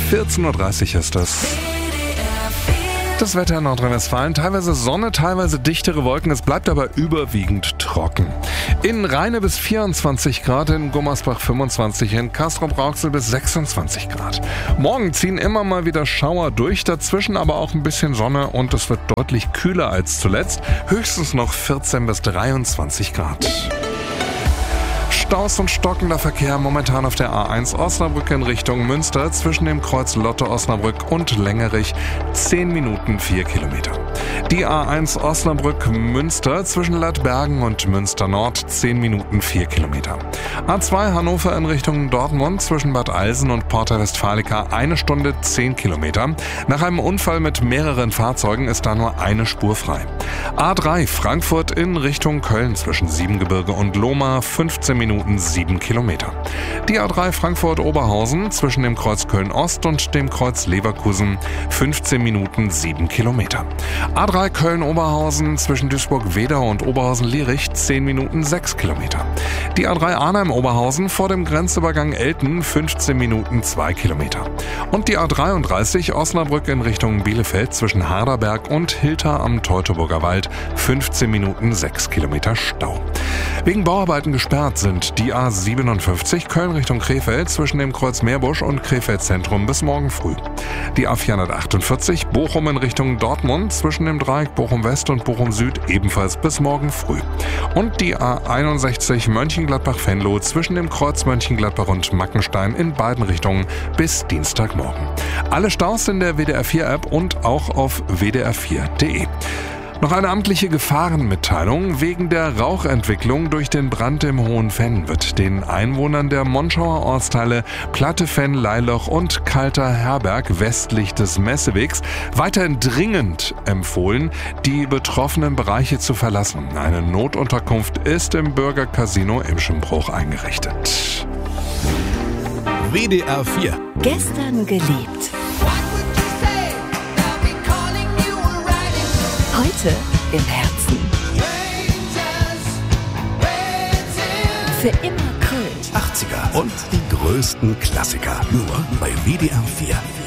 14.30 Uhr ist das. Das Wetter in Nordrhein-Westfalen, teilweise Sonne, teilweise dichtere Wolken, es bleibt aber überwiegend trocken. In Rheine bis 24 Grad, in Gummersbach 25, in Castrop-Rauxel bis 26 Grad. Morgen ziehen immer mal wieder Schauer durch, dazwischen aber auch ein bisschen Sonne und es wird deutlich kühler als zuletzt, höchstens noch 14 bis 23 Grad. Staus und stockender Verkehr momentan auf der A1 Osnabrück in Richtung Münster zwischen dem Kreuz Lotte-Osnabrück und Längerich 10 Minuten 4 Kilometer. Die A1 Osnabrück-Münster zwischen Ladbergen und Münster Nord 10 Minuten 4 Kilometer. A2 Hannover in Richtung Dortmund zwischen Bad Alsen und Porta Westfalica 1 Stunde 10 Kilometer. Nach einem Unfall mit mehreren Fahrzeugen ist da nur eine Spur frei. A3 Frankfurt in Richtung Köln zwischen Siebengebirge und Lohmar 15 Minuten 7 Kilometer. Die A3 Frankfurt-Oberhausen zwischen dem Kreuz Köln-Ost und dem Kreuz Leverkusen 15 Minuten 7 Kilometer. A3 Köln-Oberhausen zwischen Duisburg-Wedau und Oberhausen-Lierich 10 Minuten 6 Kilometer. Die A3 Arnhem-Oberhausen vor dem Grenzübergang Elten 15 Minuten 2 Kilometer. Und die A33 Osnabrück in Richtung Bielefeld zwischen Harderberg und Hilter am Teutoburger Wald 15 Minuten 6 Kilometer Stau. Wegen Bauarbeiten gesperrt sind die A57 Köln Richtung Krefeld zwischen dem Kreuz Meerbusch und Krefeld Zentrum bis morgen früh. Die A448 Bochum in Richtung Dortmund zwischen dem Dreieck Bochum West und Bochum Süd ebenfalls bis morgen früh. Und die A61 Mönchengladbach-Venlo zwischen dem Kreuz Mönchengladbach und Mackenstein in beiden Richtungen bis Dienstagmorgen. Alle Staus in der WDR4-App und auch auf wdr4.de. Noch eine amtliche Gefahrenmitteilung. Wegen der Rauchentwicklung durch den Brand im Hohen Venn wird den Einwohnern der Monschauer Ortsteile Platte-Venn, Leiloch und Kalter Herberg westlich des Messewegs weiterhin dringend empfohlen, die betroffenen Bereiche zu verlassen. Eine Notunterkunft ist im Bürgercasino Imschenbruch eingerichtet. WDR 4. Gestern geliebt. Heute im Herzen. Für immer Kult. 80er und die größten Klassiker. Nur bei WDR 4.